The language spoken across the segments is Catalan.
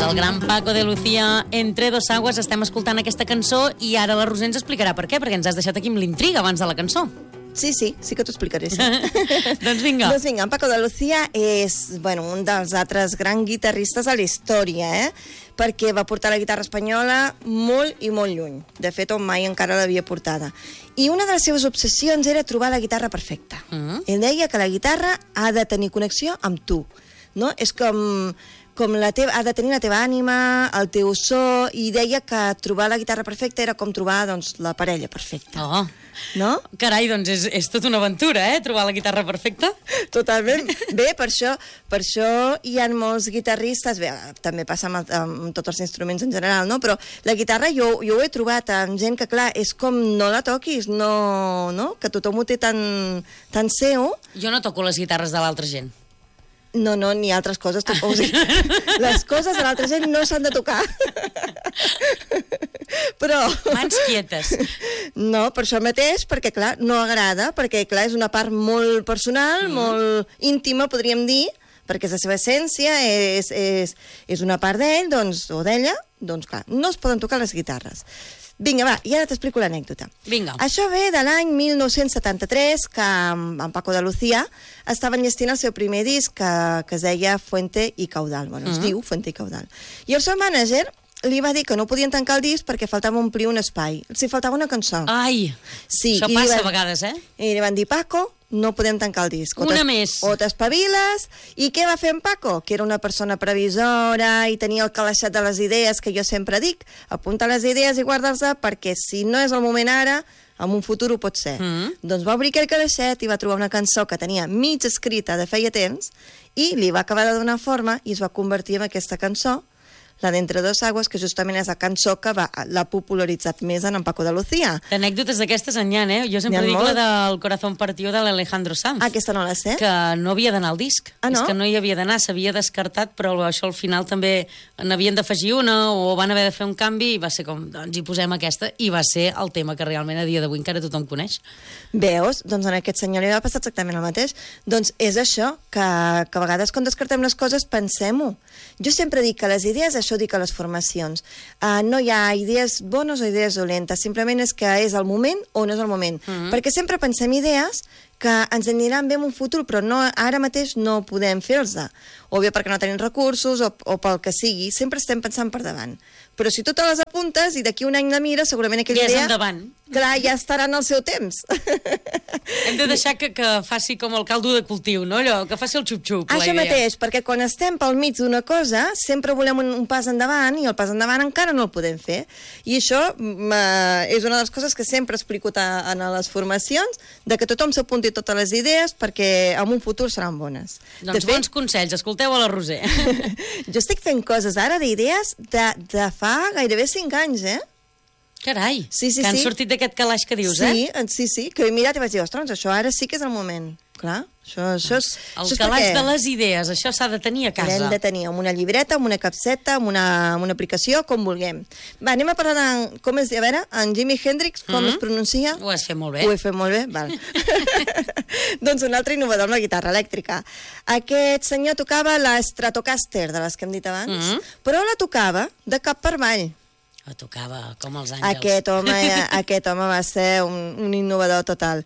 del gran Paco de Lucía, Entre dos aguas. Estem escoltant aquesta cançó i ara la Roser ens explicarà per què, perquè ens has deixat aquí amb l'intriga abans de la cançó. Sí, que t'ho explicaré. Sí. Doncs vinga. Doncs vinga, en Paco de Lucía és un dels altres grans guitarristes de la història, perquè va portar la guitarra espanyola molt i molt lluny. De fet, on mai encara l'havia portada. I una de les seves obsessions era trobar la guitarra perfecta. Ell deia que la guitarra ha de tenir connexió amb tu. No? És com ha de tenir la teva ànima, el teu so, i deia que trobar la guitarra perfecta era com trobar la parella perfecta. Oh. No? Carai, doncs és tota una aventura, trobar la guitarra perfecta. Totalment. Bé, per això hi ha molts guitarristes, bé, també passa amb tots els instruments en general, no? Però la guitarra jo ho he trobat amb gent que, clar, és com no la toquis, no? Que tothom ho té tan seu. Jo no toco les guitarres de l'altra gent. No, ni altres coses. O sigui, les coses de l'altra gent no s'han de tocar. Però... Mans quietes. No, per això mateix, perquè, clar, no agrada, perquè, clar, és una part molt personal, molt íntima, podríem dir, perquè és la seva essència, és una part d'ell, o d'ella, doncs, clar, no es poden tocar les guitarres. Vinga, va, i ara t'explico l'anècdota. Vinga. Això ve de l'any 1973, que en Paco de Lucía estava enllestint el seu primer disc, que es deia Fuente y Caudal. Bueno, es diu Fuente y Caudal. I el seu mànager li va dir que no podien tancar el disc perquè faltava omplir un espai. Els hi faltava una cançó. Ai, sí, això passa a vegades, I li van dir, Paco, no podem tancar el disc. Una més. O t'espaviles. I què va fer en Paco? Que era una persona previsora i tenia el calaixet de les idees, que jo sempre dic. Apunta les idees i guarda-les perquè si no és el moment ara, en un futur ho pot ser. Doncs va obrir aquell calaixet i va trobar una cançó que tenia mig escrita de feia temps i li va acabar de donar forma i es va convertir en aquesta cançó, la d'Entre dos aguas, que justament és la cançó que l'ha popularitzat més en Paco de Lucía. D'anècdotes d'aquestes en hi ha, Jo sempre dic la del Corazón partió de l'Alejandro Sanz. Aquesta no la sé. Que no havia d'anar al disc. Ah, no? És que no hi havia d'anar, s'havia descartat, però això al final també n'havien d'afegir una o van haver de fer un canvi i va ser com, doncs hi posem aquesta, i va ser el tema que realment a dia d'avui encara tothom coneix. Veus? Doncs a aquest senyor li va passar exactament el mateix. Doncs és això, que a vegades quan descartem les coses pensem-ho. Jo sempre dic que les idees, això dic a les formacions, no hi ha idees bones o idees dolentes, simplement és que és el moment o no és el moment. Perquè sempre pensem idees que ens aniran bé en un futur, però ara mateix no podem fer-los. O bé perquè no tenim recursos o pel que sigui, sempre estem pensant per davant. Però si tu te les apuntes i d'aquí un any la mires, segurament aquella idea... Ja és endavant. Clar, ja estarà en el seu temps. Hem de deixar que faci com el caldo de cultiu, no? Allò, que faci el xup-xup, la idea. Això mateix, perquè quan estem pel mig d'una cosa, sempre volem un pas endavant i el pas endavant encara no el podem fer. I això és una de les coses que sempre explico en les formacions, de que tothom s'apunti totes les idees perquè en un futur seran bones. Doncs bons consells, escolteu a la Roser. Jo estic fent coses ara d'idees de fa gairebé 5 anys, Carai, sí, que han sortit d'aquest calaix que dius, Sí, que he mirat i vaig dir, ostres, això ara sí que és el moment. Clar, això és... El calaix de les idees, això s'ha de tenir a casa. L'hem de tenir amb una llibreta, amb una capseta, amb una aplicació, com vulguem. Va, anem a parlar com es diu, a veure, en Jimi Hendrix, com es pronuncia? Ho has fet molt bé. Ho he fet molt bé? Val. Doncs un altre innovador amb la guitarra elèctrica. Aquest senyor tocava la Stratocaster, de les que hem dit abans, però la tocava de cap per avall. La tocava com els àngels. Aquest home va ser un innovador total.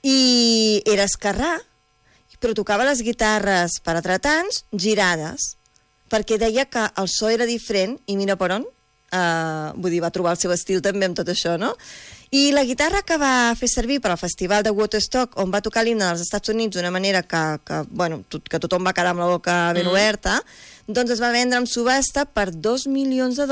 I era esquerrà, però tocava les guitarres per a tretants girades, perquè deia que el so era diferent, i mira per on, vull dir, va trobar el seu estil també amb tot això, no? I la guitarra que va fer servir per al festival de Woodstock, on va tocar l'himne dels Estats Units d'una manera que tothom va quedar amb la boca ben oberta, doncs es va vendre en subhasta per $2 milions.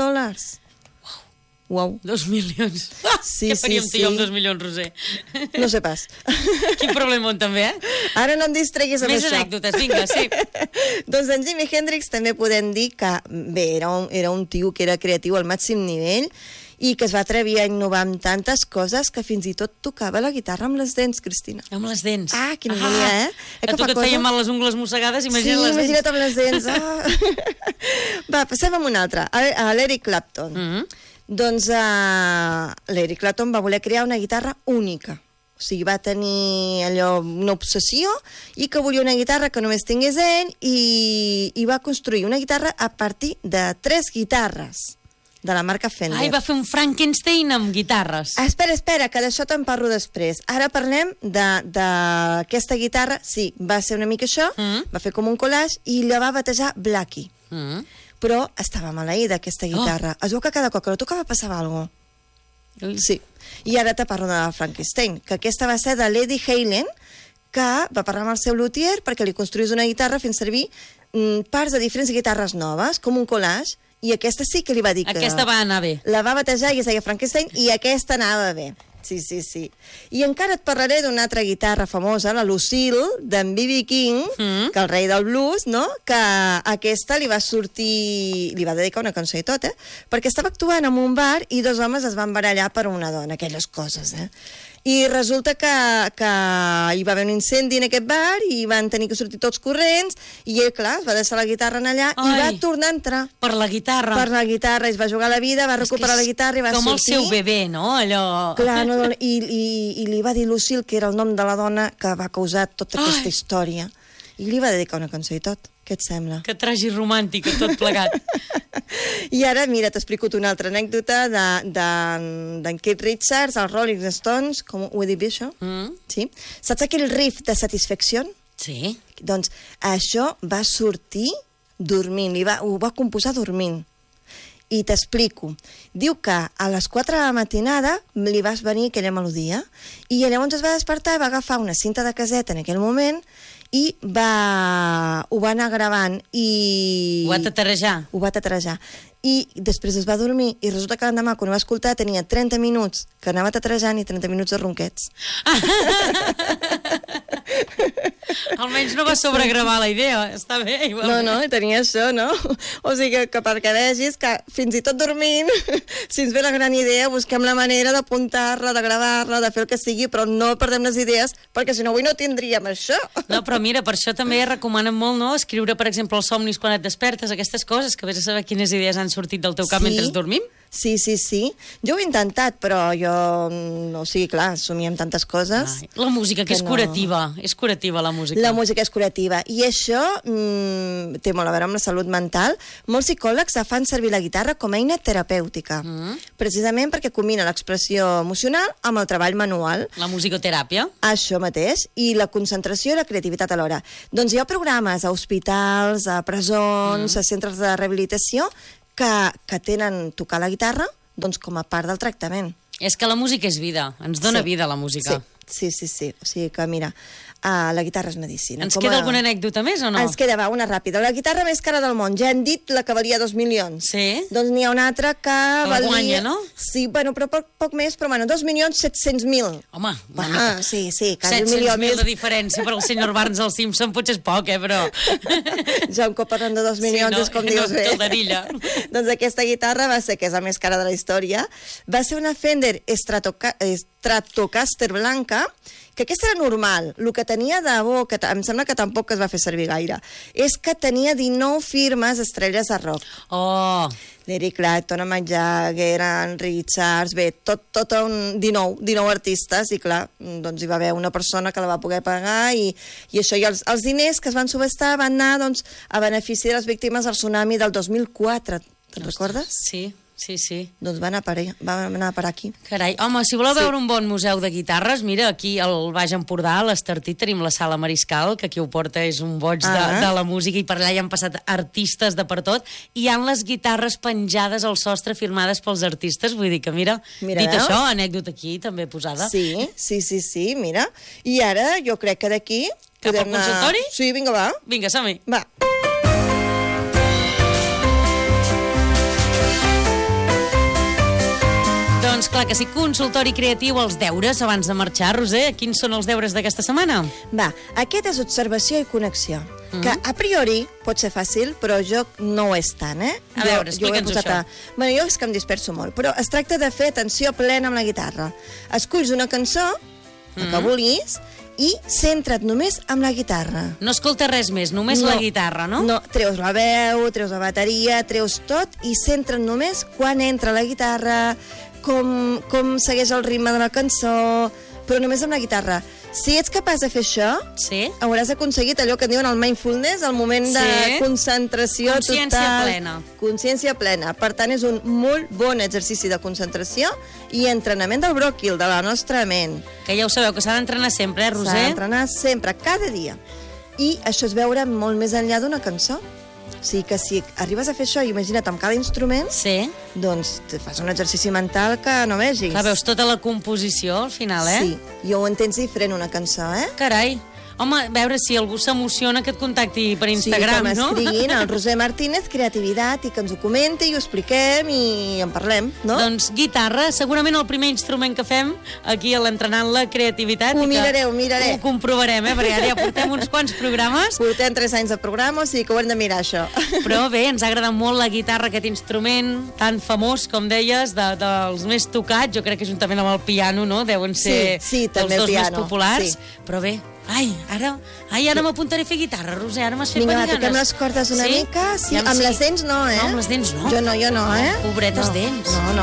Uau. 2 milions. Sí, què faríem tu amb 2 milions, Roser? No sé pas. Quin problemon, també, Ara no em distreguis amb més això. Més anècdotes, vinga, sí. Doncs en Jimi Hendrix també podem dir que, bé, era un tio que era creatiu al màxim nivell i que es va atrevir a innovar amb tantes coses que fins i tot tocava la guitarra amb les dents, Cristina. Amb les dents. Quina mania, A tu que et feien mal les ungles mossegades, imagina't les dents. Sí, imagina't amb les dents. Va, passem amb un altre, a l'Eric Clapton. Doncs l'Eric Clapton va voler crear una guitarra única. O sigui, va tenir allò, una obsessió, i que volia una guitarra que només tingués ell, i va construir una guitarra a partir de 3 guitarres de la marca Fender. Ai, va fer un Frankenstein amb guitarres. Espera, que d'això te'n parlo després. Ara parlem d'aquesta guitarra. Sí, va ser una mica això, va fer com un collage i la va batejar Blackie. Però estava maleïda, aquesta guitarra. Es veu que cada cop que la tocava passava alguna cosa. Sí. I ara te parlo de la Frankenstein, que aquesta va ser de l'Eddie Halen, que va parlar amb el seu luthier perquè li construís una guitarra fent servir parts de diferents guitarres noves, com un collage. I aquesta sí que li va dir que... Aquesta va anar bé. La va batejar i es deia Frankenstein, i aquesta anava bé. Sí. I encara et parlaré d'una altra guitarra famosa, la Lucille, d'en B.B. King, que el rei del blues, no? Que aquesta li va sortir... Li va dedicar una cançó i tot, perquè estava actuant en un bar i 2 homes es van barallar per una dona, aquelles coses, I resulta que hi va haver un incendi en aquest bar i van tenir que sortir tots corrents, i ell, clar, es va deixar la guitarra en allà i va tornar a entrar. Per la guitarra. Per la guitarra, i es va jugar la vida, va recuperar la guitarra i va sortir. Com el seu bebè, no? Allò... Clar, i li va dir Lucille, que era el nom de la dona que va causar tota aquesta història. I li va dedicar una cançó i tot. Què et sembla? Que tragiromàntic, tot plegat. I ara, mira, t'explico una altra anècdota d'en Keith Richards, els Rolling Stones, com ho he dit bé, això? Sí. Saps aquell riff de Satisfaction? Sí. Doncs això va sortir dormint, ho va composar dormint. I t'explico. Diu que a les 4 de la matinada li va venir aquella melodia, i llavors es va despertar i va agafar una cinta de caseta en aquell moment i ho va anar gravant i... Ho va tatarejar. Ho va tatarejar. I després es va dormir i resulta que l'endemà, quan ho va escoltar, tenia 30 minuts que anava tatarejant i 30 minuts de ronquets. Almenys no va sobregravar la idea, està bé. No, tenia això, no? O sigui que perquè vegis que fins i tot dormint, si ens ve la gran idea, busquem la manera d'apuntar-la, de gravar-la, de fer el que sigui, però no perdem les idees, perquè si no avui no tindríem això. No, però mira, per això també recomanen molt, no?, escriure, per exemple, els somnis quan et despertes, aquestes coses, que vés a saber quines idees han sortit del teu cap mentre dormim. Sí. Jo ho he intentat, però jo... O sigui, clar, somiem tantes coses... La música, que és curativa. És curativa, la música. La música és curativa. I això té molt a veure amb la salut mental. Molts psicòlegs fan servir la guitarra com a eina terapèutica. Precisament perquè combina l'expressió emocional amb el treball manual. La musicoteràpia. Això mateix. I la concentració i la creativitat alhora. Doncs hi ha programes a hospitals, a presons, a centres de rehabilitació que tenen tocar la guitarra doncs, com a part del tractament. És que la música és vida, ens dona vida la música. Sí. O sigui que, mira, la guitarra és medicina. Ens queda alguna anècdota més o no? Ens queda, una ràpida. La guitarra més cara del món. Ja hem dit la que valia 2 milions. Sí. Doncs n'hi ha una altra que valia... guanya, no? Sí, bueno, però poc més, però bueno, 2.700.000. Home, sí, quasi 700.000 de diferència per al senyor Barnes al Simpson potser és poc, però... Ja un cop parlant de 2 milions és com dius bé. Doncs aquesta guitarra va ser, que és la més cara de la història, va ser una Fender Stratocaster blanca, que aquesta era normal. El que tenia de bo, que em sembla que tampoc es va fer servir gaire, és que tenia 19 firmes estrelles de rock. L'Eric Clapton, Mick Jagger, en Richards, bé, tot 19 artistes, i clar, doncs hi va haver una persona que la va poder pagar, i això, i els diners que es van subestar van anar doncs, a benefici de les víctimes del tsunami del 2004. Te'n recordes? Sí. Doncs va anar per aquí. Carai, home, si voleu veure un bon museu de guitarres, mira, aquí al Baix Empordà, a l'Estartit, tenim la Sala Mariscal, que qui ho porta és un boig de la música, i per allà hi han passat artistes de per tot, i hi han les guitarres penjades al sostre firmades pels artistes, vull dir que, mira dit això, anècdota aquí també posada. Sí, mira. I ara jo crec que d'aquí... Cap al consultori? Sí, vinga, va. Vinga, som-hi. Va. Doncs clar que sí, consultori creatiu, els deures abans de marxar. Roser, quins són els deures d'aquesta setmana? Va, aquest és observació i connexió, que a priori pot ser fàcil, però jo no ho és tant, A veure, explica'ns això. Bueno, jo és que em disperso molt, però es tracta de fer atenció plena amb la guitarra. Esculls una cançó, la que vulguis, i centra't només amb la guitarra. No escolta res més, només la guitarra, no? No, treus la veu, treus la bateria, treus tot, i centra't només quan entra la guitarra, com segueix el ritme de la cançó, però només amb la guitarra. Si ets capaç de fer això, hauràs aconseguit allò que en diuen el mindfulness, el moment de concentració total. Consciència plena. Consciència plena. Per tant, és un molt bon exercici de concentració i entrenament del bròquil, de la nostra ment. Que ja ho sabeu, que s'ha d'entrenar sempre, Roser? S'ha d'entrenar sempre, cada dia. I això és veure molt més enllà d'una cançó. O sigui que si arribes a fer això, imagina't amb cada instrument, doncs te fas un exercici mental que no vegis. Clar, veus tota la composició al final, Sí, i ho entens diferent una cançó, Carai. Home, a veure si algú s'emociona que et contacti per Instagram, no? Sí, que m'escriguin al Roser Martínez Creativitat i que ens ho comenti i ho expliquem i en parlem, no? Doncs guitarra, segurament el primer instrument que fem aquí a l'Entrenant la Creativitat. Ho miraré. Ho comprovarem, perquè ara ja portem uns quants programes. Portem 3 anys de programa, o sigui que ho hem de mirar, això. Però bé, ens ha agradat molt la guitarra, aquest instrument tan famós, com deies, dels més tocats. Jo crec que juntament amb el piano, no? Deuen ser els dos més populars. Però bé, ara m'apuntaré a fer guitarra, Roser, ara m'has fet venir ganes. Vinga, toquem les cordes una mica. Sí, amb les dents no, No, amb les dents no. Jo no, Pobretes dents. No.